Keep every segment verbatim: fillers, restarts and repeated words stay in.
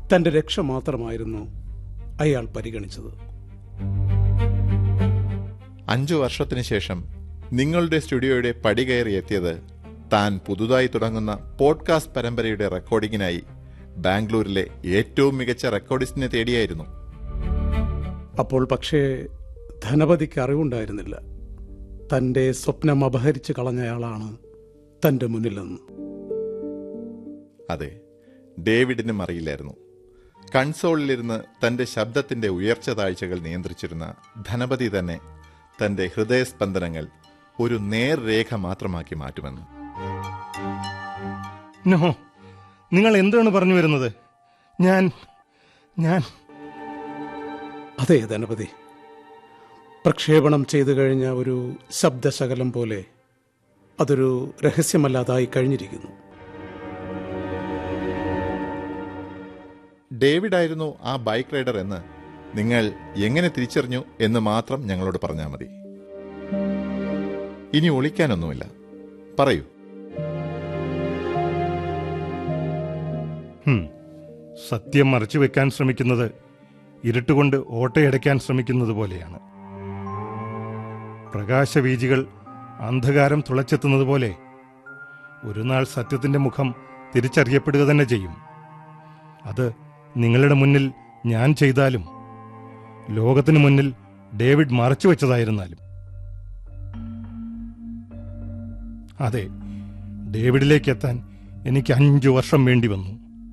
തന്റെ രക്ഷ മാത്രമായിരുന്നു അയാൾ പരിഗണിച്ചത്. അഞ്ചു വർഷത്തിനു ശേഷം നിങ്ങളുടെ സ്റ്റുഡിയോയുടെ പടി കയറി എത്തിയത് താൻ പുതുതായി തുടങ്ങുന്ന പോഡ്കാസ്റ്റ് പരമ്പരയുടെ റെക്കോർഡിങ്ങിനായി ബാംഗ്ലൂരിലെ ഏറ്റവും മികച്ച റെക്കോർഡിസ്റ്റിനെ തേടിയായിരുന്നു. അപ്പോൾ പക്ഷേ ധനപതിക്ക് അറിവുണ്ടായിരുന്നില്ല തന്റെ സ്വപ്നം അപഹരിച്ചു കളഞ്ഞയാളാണ് തന്റെ മുന്നിലെന്ന്. അതെ, ഡേവിഡിനും അറിയില്ലായിരുന്നു. കൺസോളിലിരുന്ന് തന്റെ ശബ്ദത്തിന്റെ ഉയർച്ച താഴ്ചകൾ നിയന്ത്രിച്ചിരുന്ന ധനപതി തന്നെ തന്റെ ഹൃദയസ്പന്ദനങ്ങൾ ഒരു നേർരേഖ മാത്രമാക്കി മാറ്റുമെന്ന്. നോ, നിങ്ങൾ എന്താണ് പറഞ്ഞു വരുന്നത്? ഞാൻ ഞാൻ അതെ ധനപതി, പ്രക്ഷേപണം ചെയ്തു കഴിഞ്ഞ ഒരു ശബ്ദശകലം പോലെ അതൊരു രഹസ്യമല്ലാതായി കഴിഞ്ഞിരിക്കുന്നു. ഡേവിഡായിരുന്നു ആ ബൈക്ക് റൈഡർ എന്ന് നിങ്ങൾ എങ്ങനെ തിരിച്ചറിഞ്ഞു എന്ന് മാത്രം ഞങ്ങളോട് പറഞ്ഞാൽ മതി. ഇനി ഒളിക്കാനൊന്നുമില്ല, പറയൂ. സത്യം മറച്ചു വെക്കാൻ ശ്രമിക്കുന്നത് ഇരുട്ടുകൊണ്ട് ഓട്ടയടയ്ക്കാൻ ശ്രമിക്കുന്നത് പോലെയാണ്. പ്രകാശവീജികൾ അന്ധകാരം തുളച്ചെത്തുന്നത് പോലെ ഒരു നാൾ സത്യത്തിന്റെ മുഖം തിരിച്ചറിയപ്പെടുക തന്നെ ചെയ്യും. അത് നിങ്ങളുടെ മുന്നിൽ ഞാൻ ചെയ്താലും ലോകത്തിനു മുന്നിൽ ഡേവിഡ് മറച്ചു വെച്ചതായിരുന്നാലും. അതെ, ഡേവിഡിലേക്ക് എത്താൻ എനിക്ക് അഞ്ചു വർഷം വേണ്ടി വന്നു.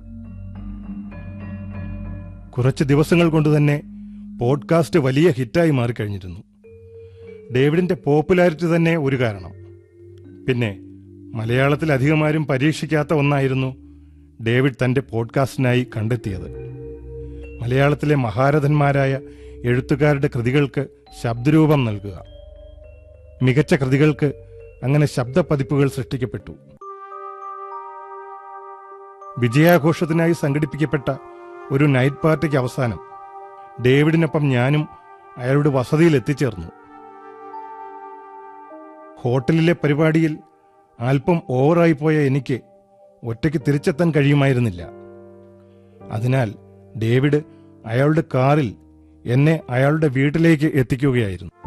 കുറച്ച് ദിവസങ്ങൾ കൊണ്ട് തന്നെ പോഡ്കാസ്റ്റ് വലിയ ഹിറ്റായി മാറിക്കഴിഞ്ഞിരുന്നു. ഡേവിഡിന്റെ പോപ്പുലാരിറ്റി തന്നെ ഒരു കാരണം. പിന്നെ മലയാളത്തിൽ അധികമാരും പരീക്ഷിക്കാത്ത ഒന്നായിരുന്നു ഡേവിഡ് തന്റെ പോഡ്കാസ്റ്റിനായി കണ്ടെത്തിയത്. മലയാളത്തിലെ മഹാരഥന്മാരായ എഴുത്തുകാരുടെ കൃതികൾക്ക് ശബ്ദരൂപം നൽകുക. മികച്ച കൃതികൾക്ക് അങ്ങനെ ശബ്ദപതിപ്പുകൾ സൃഷ്ടിക്കപ്പെട്ടു. വിജയാഘോഷത്തിനായി സംഘടിപ്പിക്കപ്പെട്ട ഒരു നൈറ്റ് പാർട്ടിക്ക് അവസാനം ഡേവിഡിനൊപ്പം ഞാനും അയാളുടെ വസതിയിൽ എത്തിച്ചേർന്നു. ഹോട്ടലിലെ പരിപാടിയിൽ അല്പം ഓവറായി പോയ എനിക്ക് ഒറ്റയ്ക്ക് തിരിച്ചെത്താൻ കഴിയുമായിരുന്നില്ല. അതിനാൽ ഡേവിഡ് അയാളുടെ കാറിൽ എന്നെ അയാളുടെ വീട്ടിലേക്ക് എത്തിക്കുകയായിരുന്നു.